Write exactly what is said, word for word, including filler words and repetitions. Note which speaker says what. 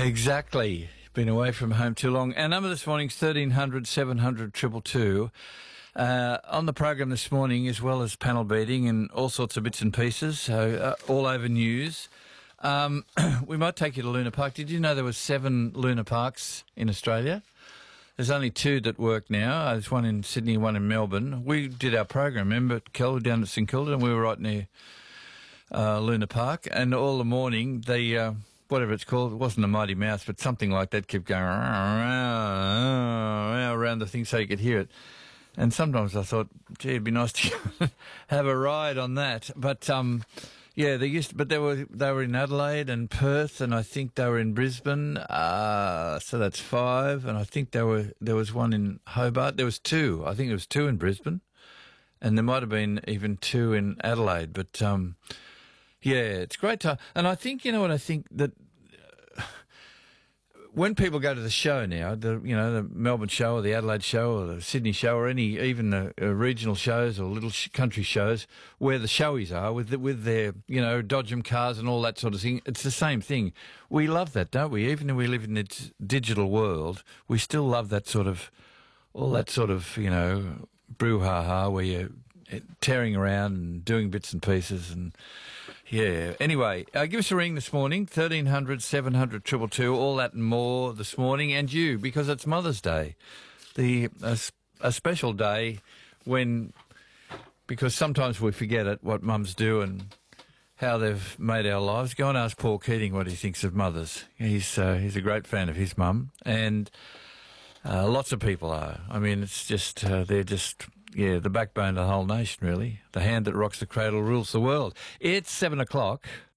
Speaker 1: Exactly. Been away from home too long. Our number this morning is thirteen hundred seven hundred two two two. Uh, on the program this morning, as well as panel beating and all sorts of bits and pieces, so uh, all over news. Um, we might take you to Luna Park. Did you know there were seven Luna Parks in Australia? There's only two that work now. There's one in Sydney, one in Melbourne. We did our program, remember, at Kel, down at St Kilda, and we were right near uh, Luna Park. And all the morning, the uh, whatever it's called, it wasn't a Mighty Mouse, but something like that kept going around the thing so you could hear it. And sometimes I thought, gee, it'd be nice to have a ride on that. But um, yeah, they used, to, but they were they were in Adelaide and Perth, and I think they were in Brisbane. Uh, so that's five, and I think there were there was one in Hobart. There was two. I think there was two in Brisbane, and there might have been even two in Adelaide. But um, yeah, it's great time. And I think you know what I think that. When people go to the show now, the you know the Melbourne show or the Adelaide show or the Sydney show or any even the uh, regional shows or little sh- country shows where the showies are with the, with their you know Dodgem cars and all that sort of thing, it's the same thing. We love that, don't we? Even if we live in the digital world, we still love that sort of all that sort of you know brouhaha where you're tearing around and doing bits and pieces and yeah. Anyway, uh, give us a ring this morning, thirteen hundred seven hundred two two two, all that and more this morning, and you, because it's Mother's Day, the a, a special day when, because sometimes we forget it, what mums do and how they've made our lives. Go and ask Paul Keating what he thinks of mothers. He's uh, he's a great fan of his mum, and uh, lots of people are. I mean, it's just, uh, they're just... Yeah, the backbone of the whole nation, really. The hand that rocks the cradle rules the world. It's seven o'clock.